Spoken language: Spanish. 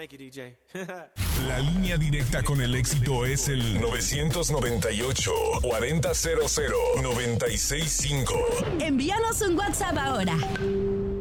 Thank you, DJ. La línea directa con el éxito es el 998-4000-965. Envíanos un WhatsApp ahora.